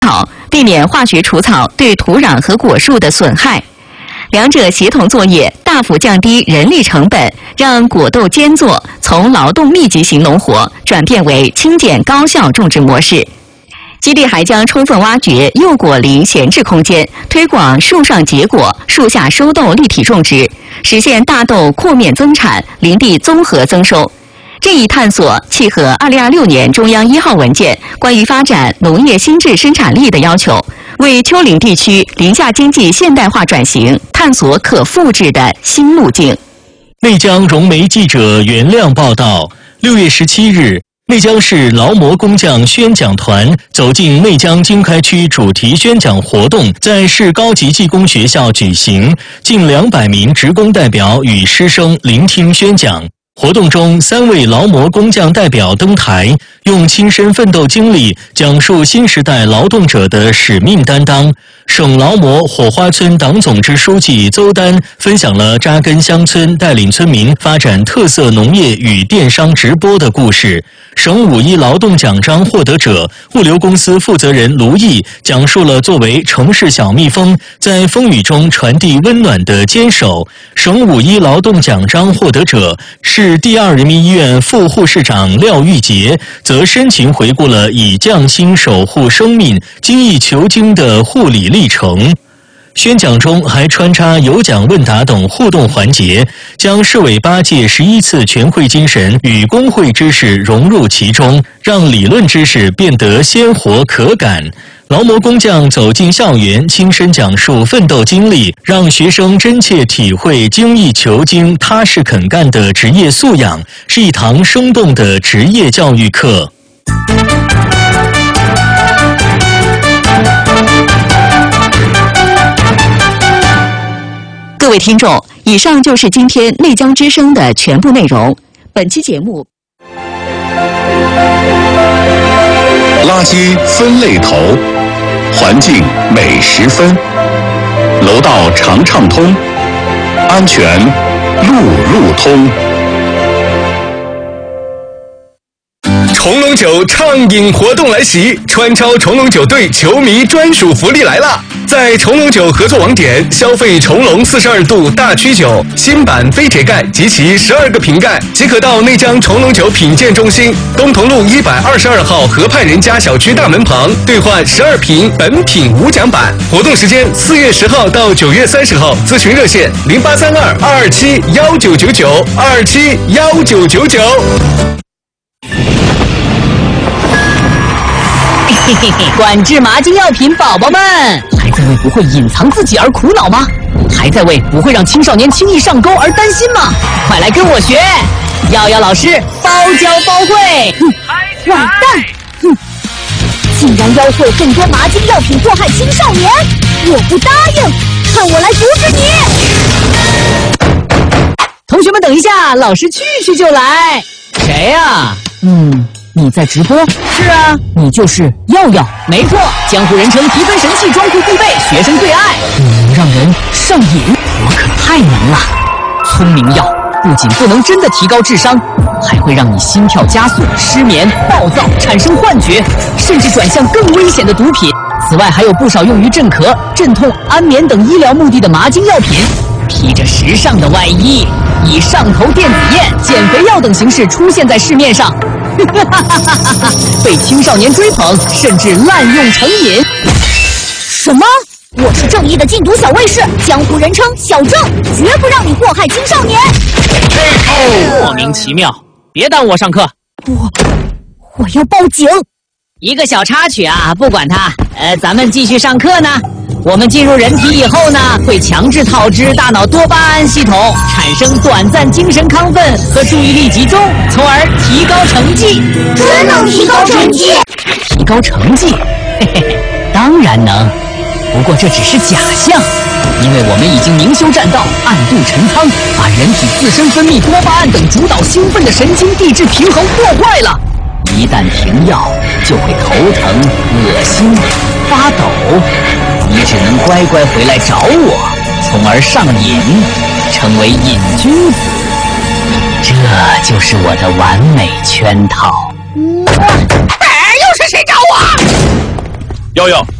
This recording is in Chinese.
草，避免化学除草对土壤和果树的损害。两者协同作业，大幅降低人力成本，让果豆间作从劳动密集型农活转变为轻简高效种植模式。基地还将充分挖掘幼果林闲置空间，推广树上结果、树下收豆立体种植，实现大豆扩面增产、林地综合增收。这一探索契合2026年中央1号文件关于发展农业新质生产力的要求，为丘陵地区林下经济现代化转型探索可复制的新路径。 内江融媒记者袁亮报道，6月17日，内江市劳模工匠宣讲团走进内江经开区主题宣讲活动在市高级技工学校举行，近200名职工代表与师生聆听宣讲。活动中，3位劳模工匠代表登台，用亲身奋斗经历讲述新时代劳动者的使命担当。省劳模火花村党总支书记邹丹分享了扎根乡村、带领村民发展特色农业与电商直播的故事。省5·1劳动奖章获得者、物流公司负责人卢毅讲述了作为城市小蜜蜂在风雨中传递温暖的坚守。省5·1劳动奖章获得者市第2人民医院副护士长廖玉杰则深情回顾了以匠心守护生命、精益求精的护理历程。宣讲中还穿插有奖问答等互动环节，将市委8届11次全会精神与工会知识融入其中，让理论知识变得鲜活可感。劳模工匠走进校园，亲身讲述奋斗经历，让学生真切体会精益求精、踏实肯干的职业素养，是一堂生动的职业教育课。 各位听众，以上就是今天内江之声的全部内容。本期节目， 垃圾分类头，环境每10分，楼道常畅通，安全路路通。 重龙酒畅饮活动来袭，川超重龙酒队球迷专属福利来了！在重龙酒合作网点消费重龙42度大曲酒新版飞铁盖及其12个瓶盖，即可到内江重龙酒品鉴中心东同路122号河畔人家小区大门旁兑换12瓶本品无奖版。活动时间4月10号到9月30号，咨询热线0832-227-1999 227-1999。 管制麻筋药品宝宝们，还在为不会隐藏自己而苦恼吗？还在为不会让青少年轻易上钩而担心吗？快来跟我学，耀耀老师包教包会。 完蛋！竟然吆喝更多麻筋药品祸害青少年，我不答应！看我来阻止你！ 同学们等一下，老师去就来。谁呀？你在直播？是啊，你就是耀耀，没错，江湖人称提分神器，装酷必备，学生最爱。你能让人上瘾，我可太能了。聪明药不仅不能真的提高智商，还会让你心跳加速、失眠、暴躁、产生幻觉，甚至转向更危险的毒品。此外，还有不少用于镇咳、镇痛、安眠等医疗目的的麻筋药品，披着时尚的外衣，以上头电子烟、减肥药等形式出现在市面上。被青少年追捧，甚至滥用成瘾。 什么？我是正义的禁毒小卫士，江湖人称小郑，绝不让你祸害青少年。 莫名其妙，别耽误我上课。 我要报警。 一个小插曲啊，不管它。咱们继续上课呢。我们进入人体以后呢，会强制套织大脑多巴胺系统，产生短暂精神亢奋和注意力集中，从而提高成绩。 真能提高成绩？ 提高成绩？嘿嘿嘿，当然能。不过这只是假象，因为我们已经明修栈道，暗度陈仓，把人体自身分泌多巴胺等主导兴奋的神经递质平衡破坏了。一旦停药，就会头疼、恶心、发抖。你只能乖乖回来找我，从而上瘾，成为瘾君子。这就是我的完美圈套。 又是谁找我？ 耀耀，